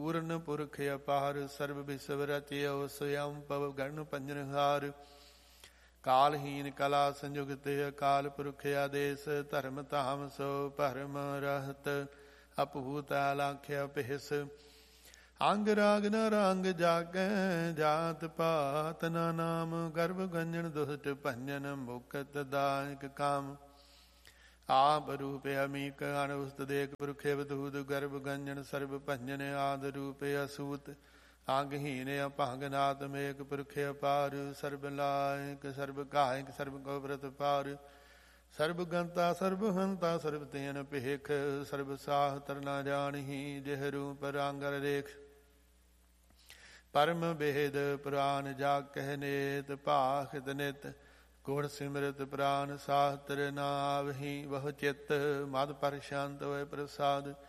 ਪੂਰਨ ਪੁਰਖ ਅਪਾਰ, ਸਰਬ ਵਿਸਵ ਰਚਿਓ ਸਯੰ ਪਵ ਗਣ ਪੰਜਨਹਾਰ। ਕਾਲਹੀਨ ਕਲਾ ਸੰਯੁਗਤ ਅਕਾਲ ਪੁਰਖ ਆਦੇਸ, ਧਰਮ ਧਾਮ ਸੋ ਭਰਮ ਰਹਤ ਅਪਹੂਤ ਆਲਾਖਿਆ ਪਿਹਸ। ਅੰਗ ਰਾਗ ਨ ਰੰਗ ਜਾਗੈ, ਜਾਤ ਪਾਤ ਨਾ ਨਾਮ, ਗਰਭ ਗੰਜਨ ਦੁਸ਼ਟ ਭੰਜਨ, ਮੁਕਤ ਦਾਇਕ ਕਾਮ। ਆਪ ਰੂਪ ਅਮੀਕ ਅਨੁਸਤ ਦੇਖ ਪੁਰਖੇ ਬਦੂਤ, ਗਰਭ ਗੰਜਨ ਸਰਬ ਭੰਜਨ, ਆਦ ਰੂਪ ਅਸੂਤ। ਅੰਗਹੀਨ ਅਭੰਗ ਨਾਤ ਮੇਕ ਪੁਰਖੇ ਅਪਾਰ, ਸਰਬ ਲਾਇਕ ਸਰਬ ਕਾਇਕ ਸਰਬ ਕੋ ਬ੍ਰਤ ਪਾਰ। ਸਰਬ ਗੰਤਾ ਸਰਬ ਹੰਤਾ ਸਰਬ ਤੇਨ ਭੇਖ, ਸਰਬ ਸਾਹ ਤਰਨਾ ਜਾਣਹੀ, ਜਿਹ ਰੂਪ ਰੰਗ ਰੇਖ। ਪਰਮ ਬੇਦ ਪੁਰਾਨ ਜਾ ਕਹਿ ਨੇਤ, ਭਾਖਿਤ ਨਿਤ ਗੁਣ ਸਿਮਰਤ ਪ੍ਰਾਨ। ਸਾਸਤਰ ਨਾ ਆਵਹੀ ਬਹੁ ਚਿੱਤ, ਮਦ ਪਰ ਸ਼ਾਂਤ ਹੋਏ ਪ੍ਰਸਾਦ।